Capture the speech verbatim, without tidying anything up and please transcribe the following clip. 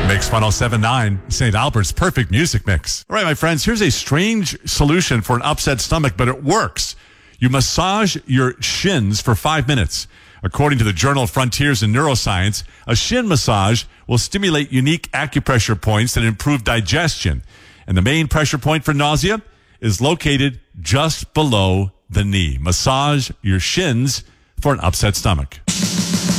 Mix one oh seven point nine, Saint Albert's perfect music mix. All right, my friends, here's a strange solution for an upset stomach, but it works. You massage your shins for five minutes. According to the journal Frontiers in Neuroscience, a shin massage will stimulate unique acupressure points that improve digestion. And the main pressure point for nausea is located just below the knee. Massage your shins for an upset stomach.